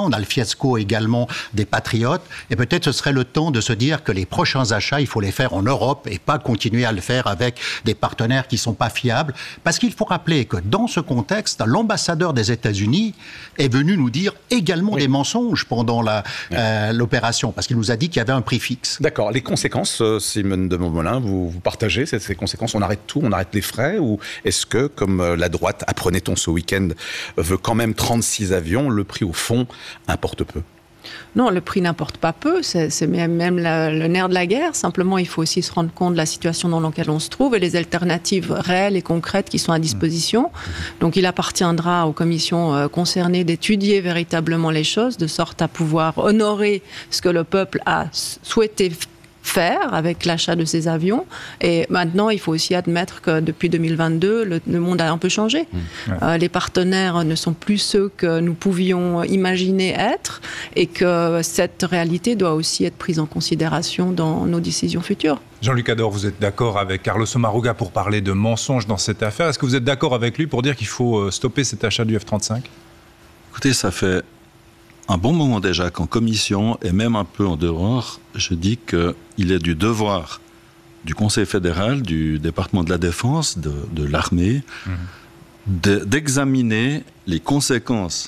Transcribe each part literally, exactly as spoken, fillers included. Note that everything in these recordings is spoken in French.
On a le fiasco également des patriotes. Et peut-être ce serait le temps de se dire que les prochains achats, il faut les faire en Europe et pas continuer à le faire avec des partenaires qui ne sont pas fiables. Parce qu'il faut rappeler que dans ce contexte, l'ambassadeur des États-Unis est venu nous dire également oui. des mensonges pendant la, oui. euh, l'opération. Parce qu'il nous a dit qu'il y avait un prix fixe. D'accord. Les conséquences, Simone de Montmollin, vous, vous partagez ces, ces conséquences? On arrête tout, on arrête les frais? Ou est-ce que, comme la droite, apprenait-on ce week-end, veut quand même trente-six avions, le prix au fond importe peu? Non, le prix n'importe pas peu, c'est, c'est même, même la, le nerf de la guerre. Simplement, il faut aussi se rendre compte de la situation dans laquelle on se trouve et les alternatives réelles et concrètes qui sont à disposition. Donc, il appartiendra aux commissions euh, concernées d'étudier véritablement les choses, de sorte à pouvoir honorer ce que le peuple a souhaité faire avec l'achat de ces avions. Et maintenant, il faut aussi admettre que depuis deux mille vingt-deux, le, le monde a un peu changé. Mmh, ouais. euh, les partenaires ne sont plus ceux que nous pouvions imaginer être et que cette réalité doit aussi être prise en considération dans nos décisions futures. Jean-Luc Ador, vous êtes d'accord avec Carlos Sommaruga pour parler de mensonges dans cette affaire. Est-ce que vous êtes d'accord avec lui pour dire qu'il faut stopper cet achat du F trente-cinq? Écoutez, ça fait un bon moment déjà qu'en commission, et même un peu en dehors, je dis qu'il est du devoir du Conseil fédéral, du département de la Défense, de, de l'armée, mmh. de, d'examiner les conséquences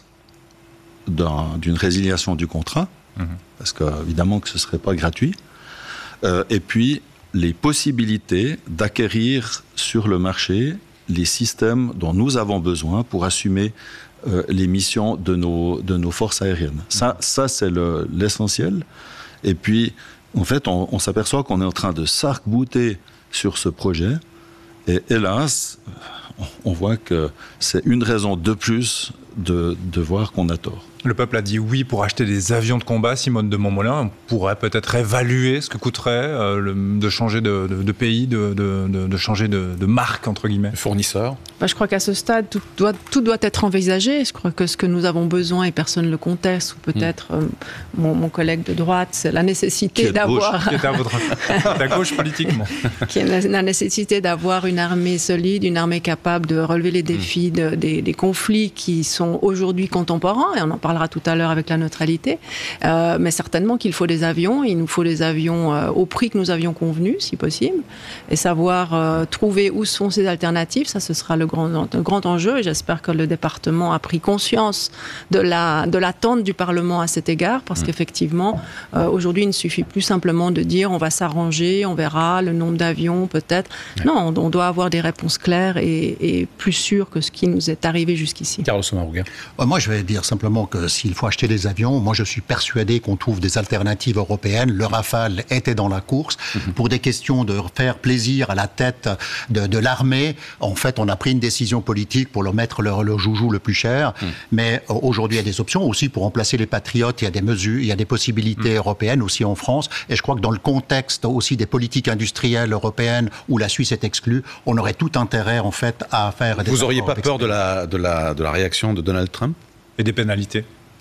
d'un, d'une résiliation du contrat, mmh. parce qu'évidemment que ce ne serait pas gratuit, euh, et puis les possibilités d'acquérir sur le marché les systèmes dont nous avons besoin pour assumer Euh, les missions de nos, de nos forces aériennes. Ça, ça c'est le, l'essentiel. Et puis, en fait, on, on s'aperçoit qu'on est en train de s'arc-bouter sur ce projet. Et hélas, on voit que c'est une raison de plus de, de voir qu'on a tort. Le peuple a dit oui pour acheter des avions de combat. Simone de Montmollin, on pourrait peut-être évaluer ce que coûterait euh, le, de changer de, de, de pays, de, de, de changer de, de marque, entre guillemets. Fournisseur. Bah, je crois qu'à ce stade, tout doit, tout doit être envisagé. Je crois que ce que nous avons besoin, et personne ne le conteste, ou peut-être mmh. euh, mon, mon collègue de droite, c'est la nécessité qui est d'avoir... Qui est à votre à gauche politiquement. Qui est la, la nécessité d'avoir une armée solide, une armée capable de relever les défis mmh. de, des, des conflits qui sont aujourd'hui contemporains, et on en parlera tout à l'heure avec la neutralité, euh, mais certainement qu'il faut des avions, il nous faut des avions euh, au prix que nous avions convenu, si possible, et savoir euh, trouver où sont ces alternatives, ça ce sera le grand, le grand enjeu, et j'espère que le département a pris conscience de, la, de l'attente du Parlement à cet égard, parce mmh. qu'effectivement, euh, aujourd'hui, il ne suffit plus simplement de dire on va s'arranger, on verra le nombre d'avions peut-être. Ouais. Non, on, on doit avoir des réponses claires et, et plus sûres que ce qui nous est arrivé jusqu'ici. Carlos Sommaruga. Moi, je vais dire simplement que s'il faut acheter des avions, moi je suis persuadé qu'on trouve des alternatives européennes. Le Rafale était dans la course. Mmh. Pour des questions de faire plaisir à la tête de, de l'armée, en fait, on a pris une décision politique pour leur mettre le, le joujou le plus cher. Mmh. Mais euh, aujourd'hui, il y a des options aussi pour remplacer les patriotes. Il y a des mesures, il y a des possibilités mmh. européennes aussi en France. Et je crois que dans le contexte aussi des politiques industrielles européennes où la Suisse est exclue, on aurait tout intérêt en fait à faire. Des Vous n'auriez pas peur de la, de, la, de la réaction de Donald Trump? Et des pénalités?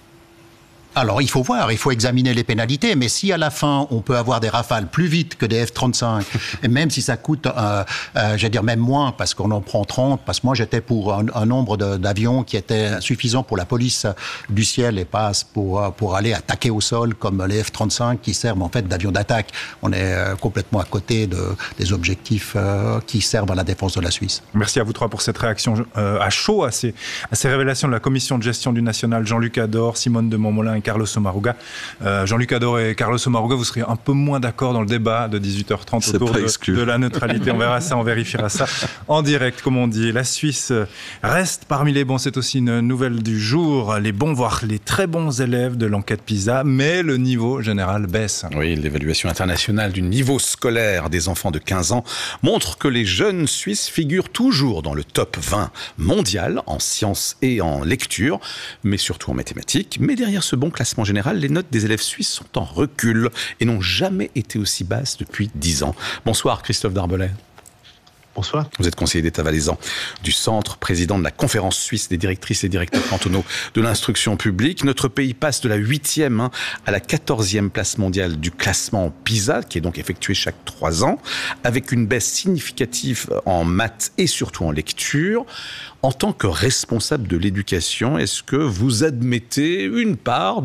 Alors, il faut voir, il faut examiner les pénalités, mais si à la fin, on peut avoir des Rafales plus vite que des F trente-cinq, et même si ça coûte, euh, euh, je vais dire même moins, parce qu'on en prend trente, parce que moi, j'étais pour un, un nombre de, d'avions qui était suffisant pour la police du ciel et pas pour, pour aller attaquer au sol, comme les F trente-cinq qui servent en fait d'avions d'attaque. On est euh, complètement à côté de, des objectifs euh, qui servent à la défense de la Suisse. Merci à vous trois pour cette réaction euh, à chaud à ces, à ces révélations de la Commission de gestion du national. Jean-Luc Ador, Simone de Montmollin et Carlos Sommaruga. Euh, Jean-Luc Ador et Carlos Sommaruga, vous seriez un peu moins d'accord dans le débat de dix-huit heures trente autour de, de la neutralité. On verra ça, on vérifiera ça en direct, comme on dit. La Suisse reste parmi les bons. C'est aussi une nouvelle du jour. Les bons, voire les très bons élèves de l'enquête PISA, mais le niveau général baisse. Oui, l'évaluation internationale du niveau scolaire des enfants de quinze ans montre que les jeunes Suisses figurent toujours dans le top vingt mondial en sciences et en lecture, mais surtout en mathématiques. Mais derrière ce bon classement général, les notes des élèves suisses sont en recul et n'ont jamais été aussi basses depuis dix ans. Bonsoir Christophe Darbelay. Bonsoir. Vous êtes conseiller d'État valaisan du Centre, président de la Conférence suisse des directrices et directeurs cantonaux de l'instruction publique. Notre pays passe de la huitième hein, à la quatorzième place mondiale du classement PISA, qui est donc effectué chaque trois ans, avec une baisse significative en maths et surtout en lecture. En tant que responsable de l'éducation, est-ce que vous admettez une part